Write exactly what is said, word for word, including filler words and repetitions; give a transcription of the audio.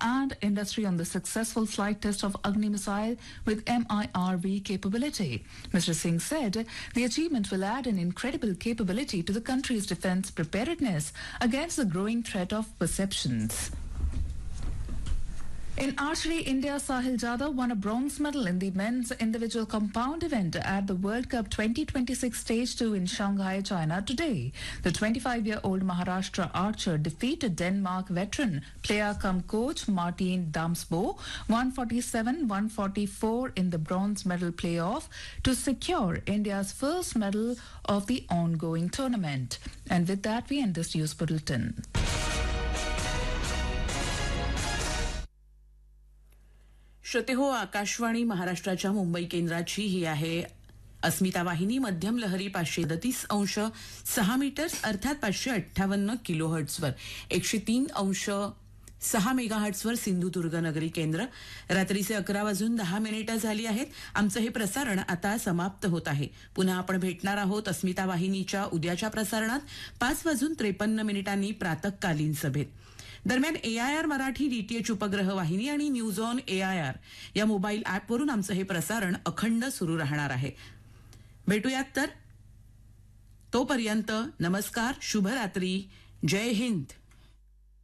and industry on the successful flight test of Agni missile with M I R V capability. Mister Singh said the achievement will add an incredible capability to the country's defense preparedness against the growing threat of perceptions. In archery, India's Sahil Jadhav won a bronze medal in the men's individual compound event at the World Cup twenty twenty-six Stage two in Shanghai, China today. The twenty-five-year-old Maharashtra archer defeated Denmark veteran player-cum-coach Martin Damsbo one forty-seven one forty-four in the bronze medal playoff to secure India's first medal of the ongoing tournament. And with that, we end this news bulletin. श्रोते हो, आकाशवाणी महाराष्ट्राच्या मुंबई केंद्राची ही आहे अस्मिता वाहिनी. मध्यम लहरी पाचशे सदतीस अंश सहा मीटर अर्थात पाचशे अठ्ठावन्न किलो हर्ट्सवर, एकशे तीन अंश सहा मेगा हर्ट्सवर सिंधुदुर्ग नगरी केंद्र. रात्रीचे अकरा वाजून दहा मिनिटं झाली आहेत. आमचं हे प्रसारण आता समाप्त होत आहे. पुन्हा आपण भेटणार आहोत अस्मिता वाहिनीच्या उद्याच्या प्रसारणात पाच वाजून त्रेपन्न मिनिटांनी प्रातःकालीन सभेत. दरम्यान ए आय आर मराठी डीटीएच उपग्रह वाहिनी आणि news on A I R या मोबाईल ॲपवरून आमचं हे प्रसारण अखंड सुरू राहणार आहे. भेटूयात तर. तोपर्यंत नमस्कार, शुभरात्री, जय हिंद.